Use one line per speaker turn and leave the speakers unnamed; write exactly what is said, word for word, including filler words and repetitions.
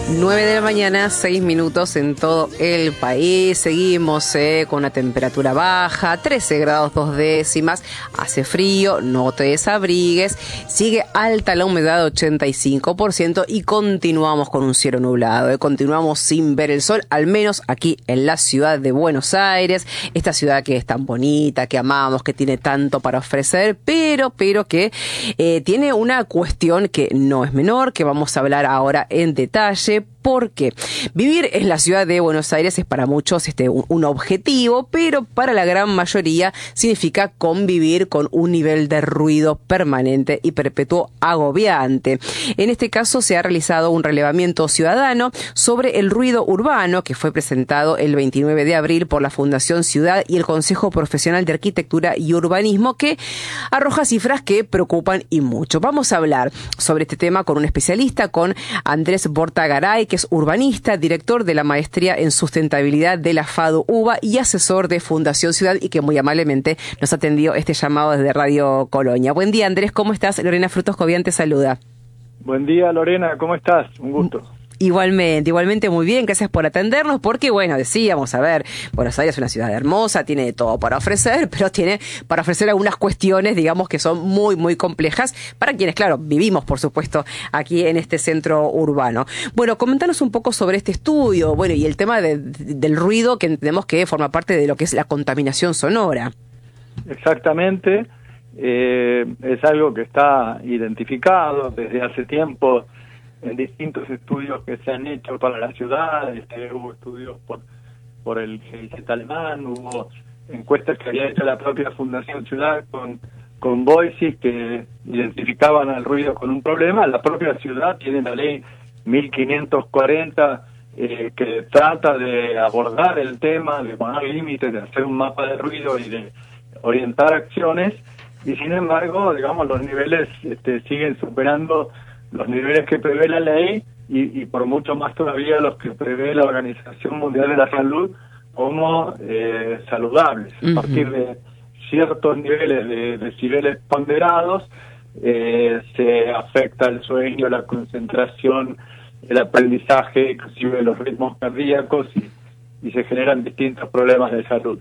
nueve de la mañana, seis minutos en todo el país. Seguimos eh, con una temperatura baja, trece grados dos décimas. Hace frío, no te desabrigues. Sigue alta la humedad, ochenta y cinco por ciento. Y continuamos con un cielo nublado. Eh. Continuamos sin ver el sol, al menos aquí en la ciudad de Buenos Aires. Esta ciudad que es tan bonita, que amamos, que tiene tanto para ofrecer, pero, pero que eh, tiene una cuestión que no es menor, que vamos a hablar ahora en detalle. Porque vivir en la ciudad de Buenos Aires es para muchos este, un, un objetivo, pero para la gran mayoría significa convivir con un nivel de ruido permanente y perpetuo agobiante. En este caso se ha realizado un relevamiento ciudadano sobre el ruido urbano que fue presentado el veintinueve de abril por la Fundación Ciudad y el Consejo Profesional de Arquitectura y Urbanismo, que arroja cifras que preocupan y mucho. Vamos a hablar sobre este tema con un especialista, con Andrés Bortagaray, que es urbanista, director de la Maestría en Sustentabilidad de la FADU UBA y asesor de Fundación Ciudad, y que muy amablemente nos atendió este llamado desde Radio Colonia. Buen día, Andrés, ¿cómo estás? Lorena Frutos Cobian te saluda.
Buen día, Lorena, ¿cómo estás? Un gusto.
Igualmente, igualmente muy bien, gracias por atendernos, porque bueno, decíamos, a ver, Buenos Aires es una ciudad hermosa, tiene de todo para ofrecer, pero tiene para ofrecer algunas cuestiones, digamos, que son muy, muy complejas para quienes, claro, vivimos, por supuesto, aquí en este centro urbano. Bueno, comentanos un poco sobre este estudio, bueno, y el tema de, de, del ruido, que entendemos que forma parte de lo que es la contaminación sonora.
Exactamente, eh, es algo que está identificado desde hace tiempo en distintos estudios que se han hecho para la ciudad. Este, hubo estudios por por el G I Z alemán, hubo encuestas que había hecho la propia Fundación Ciudad con, con Voices que identificaban al ruido con un problema. La propia ciudad tiene la ley mil quinientos cuarenta eh, que trata de abordar el tema, de poner límites, de hacer un mapa de ruido y de orientar acciones, y sin embargo, digamos, los niveles este, siguen superando los niveles que prevé la ley y, y por mucho más todavía los que prevé la Organización Mundial de la Salud como eh, saludables. Uh-huh. A partir de ciertos niveles de decibeles ponderados eh, se afecta el sueño, la concentración, el aprendizaje, inclusive los ritmos cardíacos, y, y se generan distintos problemas de salud.